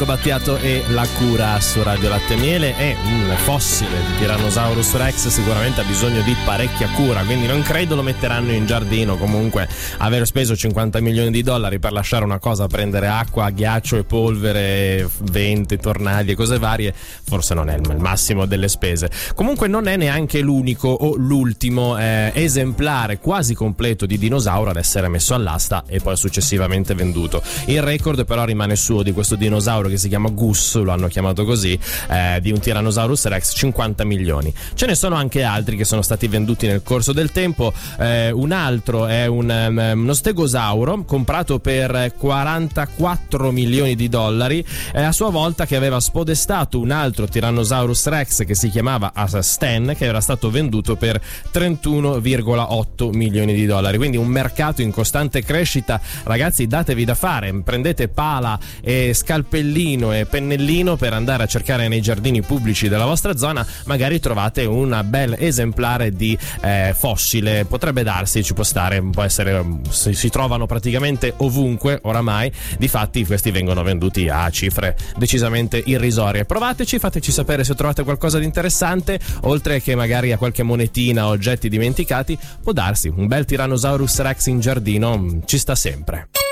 Marco Battiato e La Cura su Radio Latte e Miele. È un fossile di Tyrannosaurus Rex, sicuramente ha bisogno di parecchia cura, quindi non credo lo metteranno in giardino. Comunque aver speso 50 milioni di dollari per lasciare una cosa a prendere acqua, ghiaccio e polvere, venti, tornadi e cose varie, forse non è il massimo delle spese. Comunque non è neanche l'unico o l'ultimo esemplare quasi completo di dinosauro ad essere messo all'asta e poi successivamente venduto. Il record però rimane suo, di questo dinosauro che si chiama Gus, lo hanno chiamato così, di un Tyrannosaurus Rex, 50 milioni. Ce ne sono anche altri che sono stati venduti nel corso del tempo. Un altro è uno stegosauro comprato per 44 milioni di dollari, a sua volta, che aveva spodestato un altro Tyrannosaurus Rex che si chiamava Stan, che era stato venduto per 31,8 milioni di dollari. Quindi un mercato in costante crescita. Ragazzi, datevi da fare, prendete pala e scalpellino e pennellino per andare a cercare nei giardini pubblici della vostra zona, magari trovate un bel esemplare di fossile. Potrebbe darsi, ci può stare, può essere, si trovano praticamente ovunque oramai. Difatti questi vengono venduti a cifre decisamente irrisorie. Provateci, fateci sapere se trovate qualcosa di interessante, oltre che magari a qualche monetina o oggetti dimenticati. Può darsi, un bel Tyrannosaurus Rex in giardino ci sta sempre.